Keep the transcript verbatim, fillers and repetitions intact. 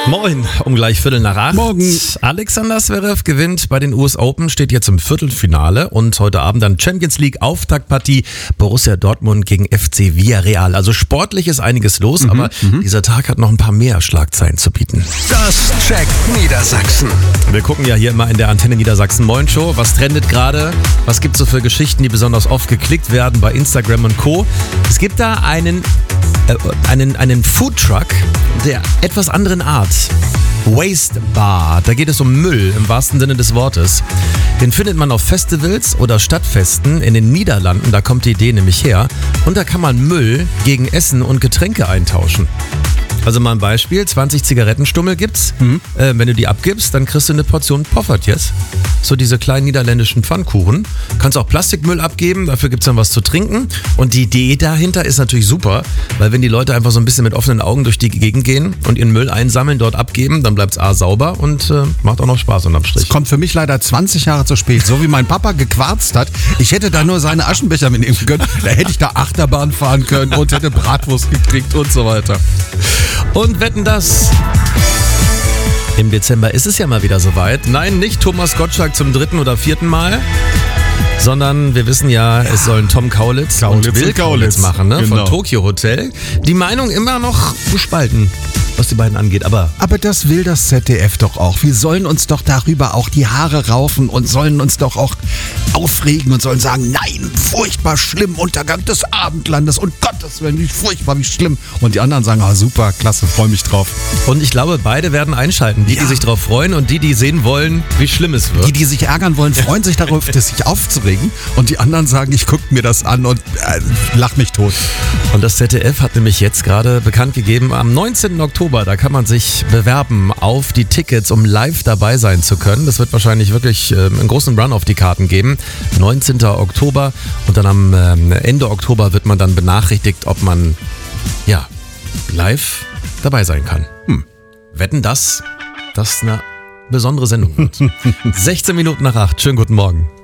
Moin, um gleich Viertel nach acht. Morgen. Alexander Zverev gewinnt bei den U S Open, steht jetzt im Viertelfinale und heute Abend dann Champions League Auftaktpartie Borussia Dortmund gegen F C Villarreal. Also sportlich ist einiges los, mhm, aber mhm. dieser Tag hat noch ein paar mehr Schlagzeilen zu bieten. Das checkt Niedersachsen. Wir gucken ja hier immer in der Antenne Niedersachsen Moin Show. Was trendet gerade? Was gibt's so für Geschichten, die besonders oft geklickt werden bei Instagram und Co.? Es gibt da einen, äh, einen, einen Foodtruck der etwas anderen Art. Waste Bar. Da geht es um Müll im wahrsten Sinne des Wortes. Den findet man auf Festivals oder Stadtfesten in den Niederlanden. Da kommt die Idee nämlich her. Und da kann man Müll gegen Essen und Getränke eintauschen. Also mal ein Beispiel, zwanzig Zigarettenstummel gibt's. Mhm. Äh, wenn du die abgibst, dann kriegst du eine Portion Poffertjes. So diese kleinen niederländischen Pfannkuchen. Kannst auch Plastikmüll abgeben, dafür gibt's dann was zu trinken. Und die Idee dahinter ist natürlich super, weil wenn die Leute einfach so ein bisschen mit offenen Augen durch die Gegend gehen und ihren Müll einsammeln, dort abgeben, dann bleibt's A sauber und äh, macht auch noch Spaß unterm Strich. Es kommt für mich leider zwanzig Jahre zu spät, so wie mein Papa gequarzt hat. Ich hätte da nur seine Aschenbecher mitnehmen können, da hätte ich da Achterbahn fahren können und hätte Bratwurst gekriegt und so weiter. Und wetten das? Im Dezember ist es ja mal wieder soweit. Nein, nicht Thomas Gottschalk zum dritten oder vierten Mal, sondern wir wissen ja, ja. es sollen Tom Kaulitz, Kaulitz und Will und Kaulitz Kaulitz machen, ne? Genau. Von Tokyo Hotel. Die Meinung immer noch gespalten, was die beiden angeht, aber... Aber das will das Z D F doch auch. Wir sollen uns doch darüber auch die Haare raufen und sollen uns doch auch aufregen und sollen sagen, nein, furchtbar schlimm, Untergang des Abendlandes und Gottes Willen, wie furchtbar, wie schlimm. Und die anderen sagen, ah, super, klasse, freue mich drauf. Und ich glaube, beide werden einschalten. Die, ja. die sich drauf freuen und die, die sehen wollen, wie schlimm es wird. Die, die sich ärgern wollen, freuen sich darauf, das sich aufzuregen. Und die anderen sagen, ich gucke mir das an und äh, lach mich tot. Und das Z D F hat nämlich jetzt gerade bekannt gegeben, am neunzehnten Oktober, da kann man sich bewerben auf die Tickets, um live dabei sein zu können. Das wird wahrscheinlich wirklich äh, einen großen Run auf die Karten geben. neunzehnten Oktober und dann am äh, Ende Oktober wird man dann benachrichtigt, ob man ja live dabei sein kann. Hm. Wetten das, das eine besondere Sendung wird. sechzehn Minuten nach acht. Schönen guten Morgen.